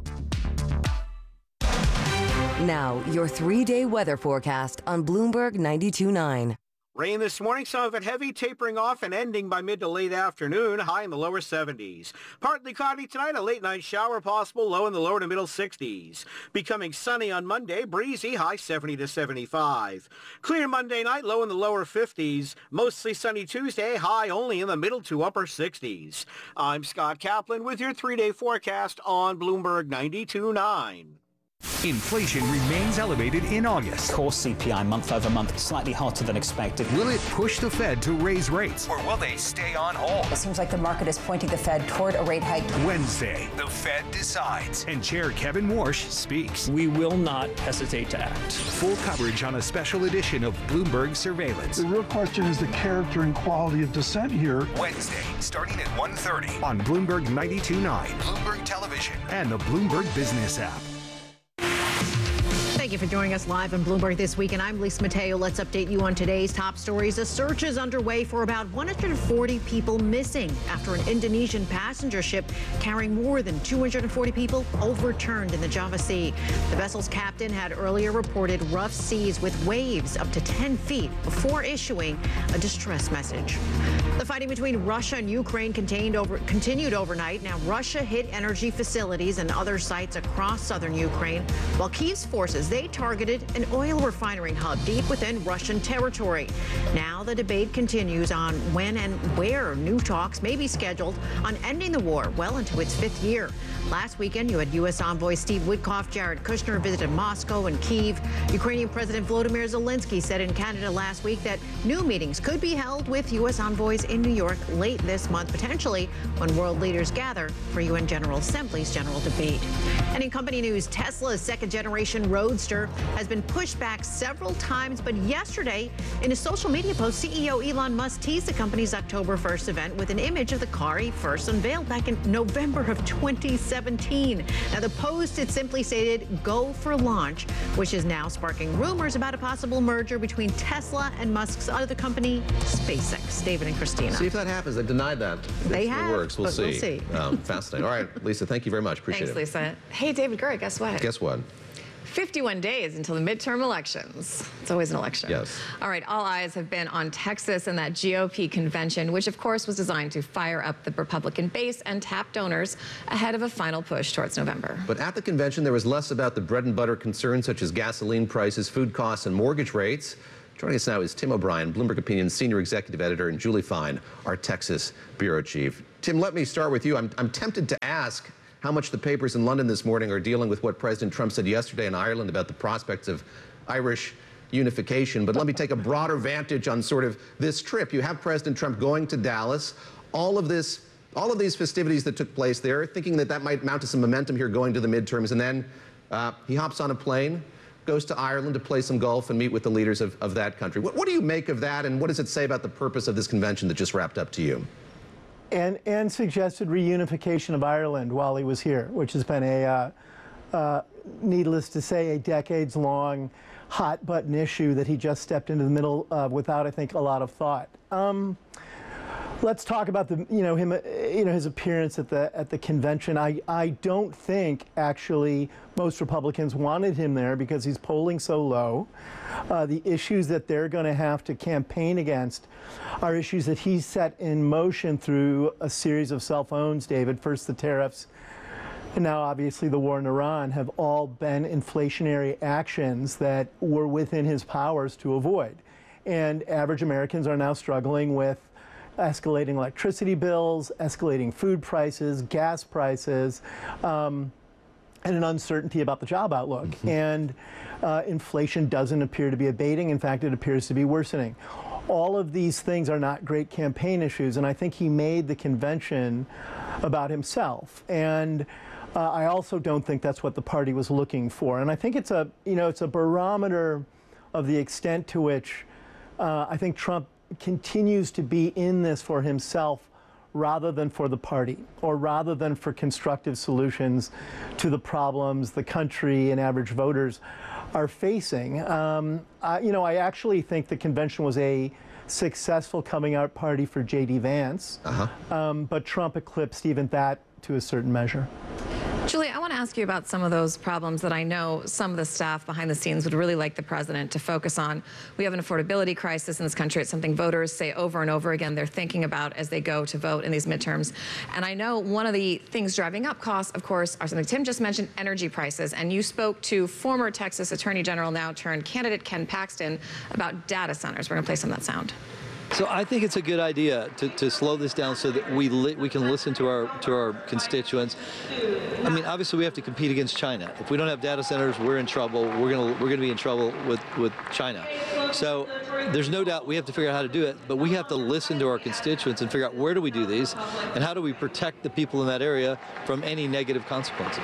Now, your three-day weather forecast on Bloomberg ninety-two point nine. Rain this morning, some of it heavy, tapering off and ending by mid to late afternoon, high in the lower seventies. Partly cloudy tonight, a late night shower possible, low in the lower to middle sixties. Becoming sunny on Monday, breezy, high seventy to seventy-five. Clear Monday night, low in the lower fifties. Mostly sunny Tuesday, high only in the middle to upper sixties. I'm Scott Kaplan with your three-day forecast on Bloomberg ninety-two point nine. Inflation remains elevated in August. Core C P I month over month slightly hotter than expected. Will it push the Fed to raise rates, or will they stay on hold? It seems like the market is pointing the Fed toward a rate hike. Wednesday, the Fed decides, and Chair Kevin Warsh speaks. We will not hesitate to act. Full coverage on a special edition of Bloomberg Surveillance. The real question is the character and quality of dissent here. Wednesday, starting at one thirty on Bloomberg ninety-two point nine, Bloomberg Television, and the Bloomberg Business app. Thank you for joining us live on Bloomberg This Week, and I'm Lisa Mateo. Let's update you on today's top stories. A search is underway for about one hundred forty people missing after an Indonesian passenger ship carrying more than two hundred forty people overturned in the Java Sea. The vessel's captain had earlier reported rough seas with waves up to ten feet before issuing a distress message. The fighting between Russia and Ukraine contained over, continued overnight. Now, Russia hit energy facilities and other sites across southern Ukraine, while Kyiv's forces, they targeted an oil refinery hub deep within Russian territory. Now the debate continues on when and where new talks may be scheduled on ending the war well into its fifth year. Last weekend, you had U S envoy Steve Witkoff, Jared Kushner visited Moscow and Kyiv. Ukrainian President Volodymyr Zelensky said in Canada last week that new meetings could be held with U S envoys in New York late this month, potentially when world leaders gather for U N General Assembly's general debate. And in company news, Tesla's second-generation Roadster has been pushed back several times, but yesterday, in a social media post, C E O Elon Musk teased the company's October first event with an image of the car he first unveiled back in November of twenty seventeen. Now, the post, it simply stated, "Go for launch," which is now sparking rumors about a possible merger between Tesla and Musk's other company, SpaceX. David and Christina. See if that happens. They've denied that. They if have, it works. We'll but see. we'll see. Um, fascinating. All right, Lisa, thank you very much. Appreciate Thanks, it. Lisa. Hey, David Gura, guess what? Guess what? fifty-one days until the midterm elections. It's always an election. Yes. All right, all eyes have been on Texas and that G O P convention, which of course was designed to fire up the Republican base and tap donors ahead of a final push towards November. But at the convention, there was less about the bread and butter concerns such as gasoline prices, food costs, and mortgage rates. Joining us now is Tim O'Brien, Bloomberg Opinion Senior Executive Editor, and Julie Fine, our Texas Bureau Chief. Tim, let me start with you. I'm, I'm tempted to ask how much the papers in London this morning are dealing with what President Trump said yesterday in Ireland about the prospects of Irish unification. But let me take a broader vantage on sort of this trip. You have President Trump going to Dallas, all of this, all of these festivities that took place there, thinking that that might mount to some momentum here going to the midterms, and then uh, he hops on a plane, goes to Ireland to play some golf and meet with the leaders of, of that country. What, what do you make of that, and what does it say about the purpose of this convention that just wrapped up to you? And, and suggested reunification of Ireland while he was here, which has been a, uh, uh, needless to say, a decades-long hot-button issue that he just stepped into the middle of without, I think, a lot of thought. Um, let's talk about the, you know, him, you know, his appearance at the at the convention. I, I don't think actually most Republicans wanted him there because he's polling so low. Uh, the issues that they're going to have to campaign against are issues that he's set in motion through a series of cell phones, David. First the tariffs, and now obviously the war in Iran have all been inflationary actions that were within his powers to avoid. And average Americans are now struggling with escalating electricity bills, escalating food prices, gas prices, um, and an uncertainty about the job outlook. Mm-hmm. And uh, inflation doesn't appear to be abating. In fact, it appears to be worsening. All of these things are not great campaign issues, and I think he made the convention about himself. And uh, I also don't think that's what the party was looking for. And I think it's a, you know, it's a barometer of the extent to which uh, I think Trump continues to be in this for himself rather than for the party, or rather than for constructive solutions to the problems the country and average voters are facing. Um, I, you know, I actually think the convention was a successful coming out party for J D Vance, uh-huh. um, but Trump eclipsed even that to a certain measure. Julie, I want to ask you about some of those problems that I know some of the staff behind the scenes would really like the president to focus on. We have an affordability crisis in this country. It's something voters say over and over again they're thinking about as they go to vote in these midterms. And I know one of the things driving up costs, of course, are something Tim just mentioned, energy prices. And you spoke to former Texas Attorney General, now turned candidate Ken Paxton, about data centers. We're going to play some of that sound. So I think it's a good idea to, to slow this down so that we li we can listen to our to our constituents. I mean, obviously we have to compete against China. If we don't have data centers, we're in trouble. We're gonna we're gonna be in trouble with with China. So there's no doubt we have to figure out how to do it, but we have to listen to our constituents and figure out where do we do these, and how do we protect the people in that area from any negative consequences.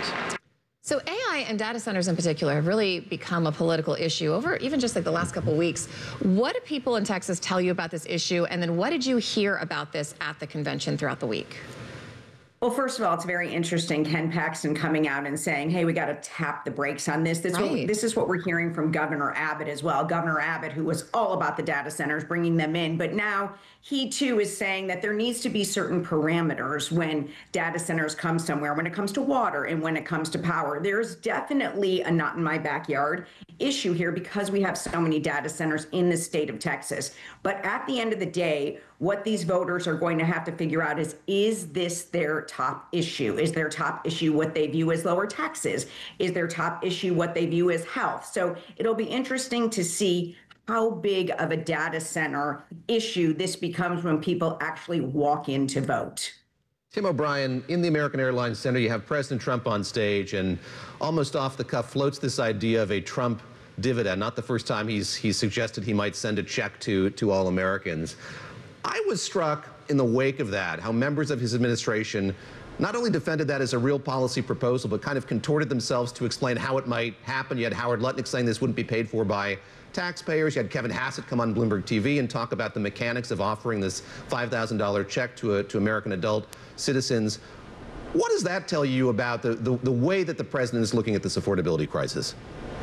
So A I and data centers in particular have really become a political issue over even just like the last couple of weeks. What do people in Texas tell you about this issue? And then what did you hear about this at the convention throughout the week? Well, first of all, it's very interesting, Ken Paxton coming out and saying, hey, we got to tap the brakes on this. This, right. what, this is what we're hearing from Governor Abbott as well. Governor Abbott, who was all about the data centers, bringing them in. But now he, too, is saying that there needs to be certain parameters when data centers come somewhere, when it comes to water and when it comes to power. There's definitely a not in my backyard issue here because we have so many data centers in the state of Texas. But at the end of the day, what these voters are going to have to figure out is, is this their top issue? Is their top issue what they view as lower taxes? Is their top issue what they view as health? So it'll be interesting to see how big of a data center issue this becomes when people actually walk in to vote. Tim O'Brien, in the American Airlines Center, you have President Trump on stage and almost off the cuff floats this idea of a Trump dividend. Not the first time he's, he's suggested he might send a check to, to all Americans. I was struck in the wake of that, how members of his administration not only defended that as a real policy proposal, but kind of contorted themselves to explain how it might happen. You had Howard Lutnick saying this wouldn't be paid for by taxpayers. You had Kevin Hassett come on Bloomberg T V and talk about the mechanics of offering this five thousand dollar check to, a, to American adult citizens. What does that tell you about the, the, the way that the president is looking at this affordability crisis?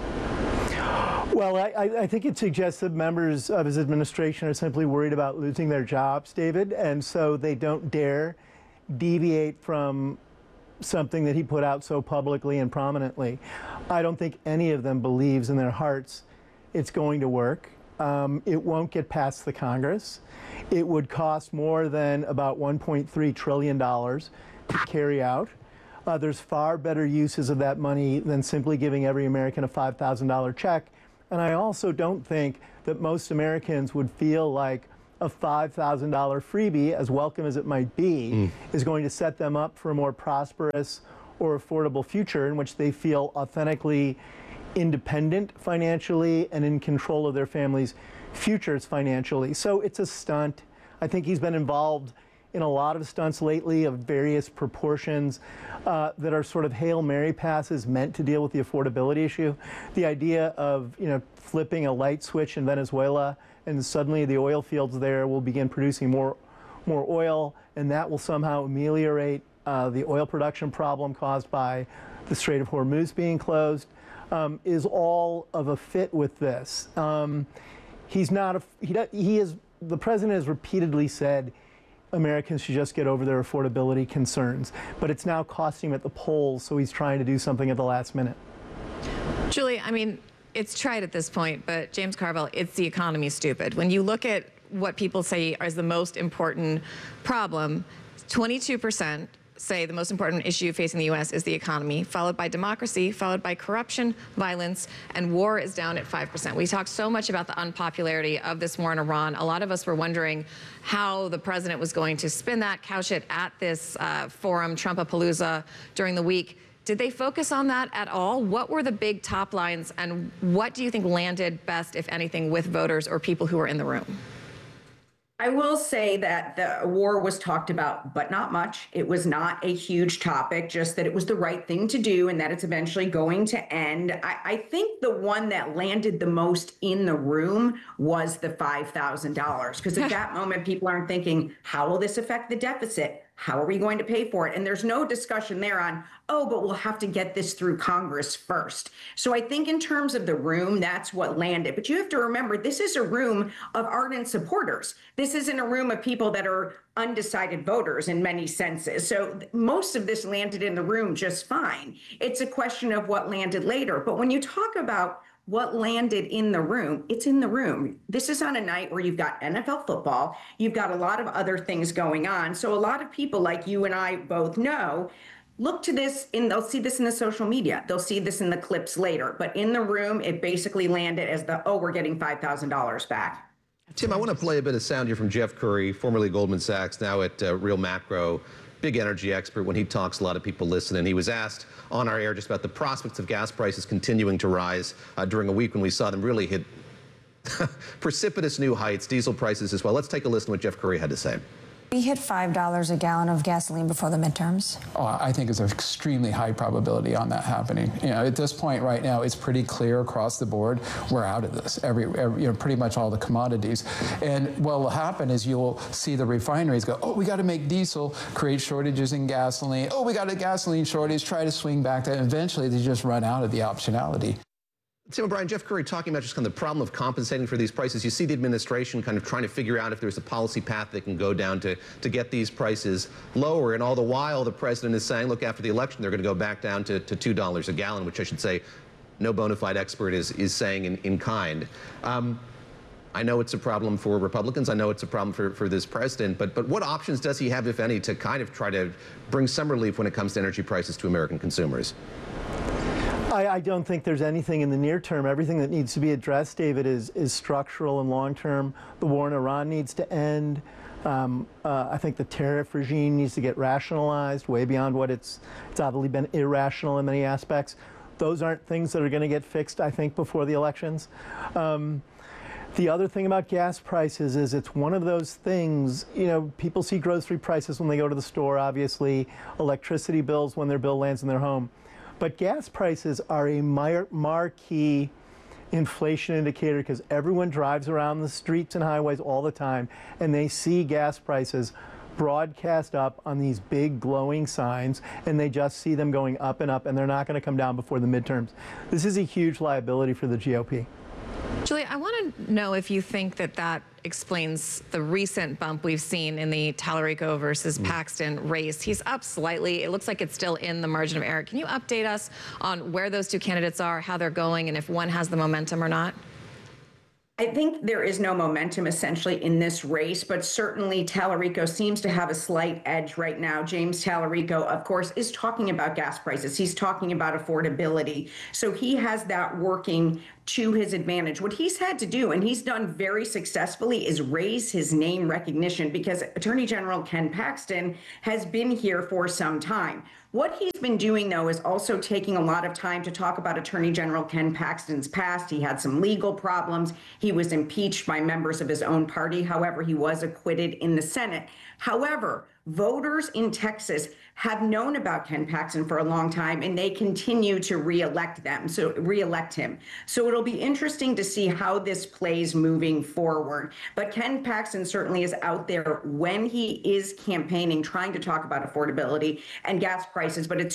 Well, I, I think it suggests that members of his administration are simply worried about losing their jobs, David, and so they don't dare deviate from something that he put out so publicly and prominently. I don't think any of them believes in their hearts it's going to work. Um, it won't get past the Congress. It would cost more than about one point three trillion dollars to carry out. Uh, there's far better uses of that money than simply giving every American a five thousand dollar check. And I also don't think that most Americans would feel like a five thousand dollar freebie, as welcome as it might be, mm. is going to set them up for a more prosperous or affordable future in which they feel authentically independent financially and in control of their family's futures financially. So it's a stunt. I think he's been involved in a lot of stunts lately of various proportions uh, that are sort of Hail Mary passes meant to deal with the affordability issue. The idea of, you know, flipping a light switch in Venezuela and suddenly the oil fields there will begin producing more, more oil, and that will somehow ameliorate uh, the oil production problem caused by the Strait of Hormuz being closed, um, is all of a fit with this. Um, he's not, a, he, he is, the president has repeatedly said Americans should just get over their affordability concerns, but it's now costing him at the polls, so he's trying to do something at the last minute. Julie, I mean, it's tried at this point, but James Carville, it's the economy, stupid. When you look at what people say is the most important problem, twenty-two percent say the most important issue facing the U S is the economy, followed by democracy, followed by corruption, violence, and war is down at five percent. We talked so much about the unpopularity of this war in Iran. A lot of us were wondering how the president was going to spin that, couch it at this uh, forum, Trumpapalooza, during the week. Did they focus on that at all? What were the big top lines, and what do you think landed best, if anything, with voters or people who were in the room? I will say that the war was talked about, but not much. It was not a huge topic, just that it was the right thing to do and that it's eventually going to end. I, I think the one that landed the most in the room was the five thousand dollars, because at that moment, people aren't thinking, how will this affect the deficit? How are we going to pay for it? And there's no discussion there on, oh, but we'll have to get this through Congress first. So I think in terms of the room, that's what landed. But you have to remember, this is a room of ardent supporters. This isn't a room of people that are undecided voters in many senses. So most of this landed in the room just fine. It's a question of what landed later. But when you talk about what landed in the room, it's in the room. This is on a night where you've got N F L football, you've got a lot of other things going on. So a lot of people like you and I both know, look to this, and they'll see this in the social media. They'll see this in the clips later. But in the room, it basically landed as the, oh, we're getting five thousand dollars back. Tim, I want to play a bit of sound here from Jeff Curry, formerly Goldman Sachs, now at uh, Real Macro. Big energy expert. When he talks, a lot of people listen. And he was asked on our air just about the prospects of gas prices continuing to rise uh, during a week when we saw them really hit precipitous new heights, diesel prices as well. Let's take a listen to what Jeff Curry had to say. We hit five dollars a gallon of gasoline before the midterms. Oh, I think it's an extremely high probability on that happening. You know, at this point right now, it's pretty clear across the board, we're out of this. Every, every you know, pretty much all the commodities. And what will happen is you'll see the refineries go, oh, we got to make diesel, create shortages in gasoline. Oh, we got a gasoline shortage, try to swing back that. Eventually, they just run out of the optionality. Tim O'Brien, Jeff Curry talking about just kind of the problem of compensating for these prices. You see the administration kind of trying to figure out if there's a policy path they can go down to, to get these prices lower. And all the while, the president is saying, look, after the election, they're going to go back down to, to two dollars a gallon, which I should say no bona fide expert is, is saying in, in kind. Um, I know it's a problem for Republicans. I know it's a problem for, for this president. But, but what options does he have, if any, to kind of try to bring some relief when it comes to energy prices to American consumers? I, I don't think there's anything in the near term. Everything that needs to be addressed, David, is, is structural and long term. The war in Iran needs to end. Um, uh, I think the tariff regime needs to get rationalized way beyond what it's, it's obviously been irrational in many aspects. Those aren't things that are going to get fixed, I think, before the elections. Um, the other thing about gas prices is it's one of those things, you know, people see grocery prices when they go to the store, obviously, electricity bills when their bill lands in their home. But gas prices are a mar- marquee inflation indicator because everyone drives around the streets and highways all the time and they see gas prices broadcast up on these big glowing signs and they just see them going up and up and they're not going to come down before the midterms. This is a huge liability for the G O P. Julie, I want to know if you think that that explains the recent bump we've seen in the Tallarico versus Paxton race. He's up slightly. It looks like it's still in the margin of error. Can you update us on where those two candidates are, how they're going, and if one has the momentum or not? I think there is no momentum essentially in this race, but certainly Tallarico seems to have a slight edge right now. James Tallarico, of course, is talking about gas prices. He's talking about affordability. So he has that working to his advantage. What he's had to do, and he's done very successfully, is raise his name recognition because Attorney General Ken Paxton has been here for some time. What he's been doing, though, is also taking a lot of time to talk about Attorney General Ken Paxton's past. He had some legal problems. He was impeached by members of his own party. However, he was acquitted in the Senate. However, voters in Texas have known about Ken Paxton for a long time, and they continue to reelect them, so reelect him. So it'll be interesting to see how this plays moving forward. But Ken Paxton certainly is out there when he is campaigning, trying to talk about affordability and gas prices, but it's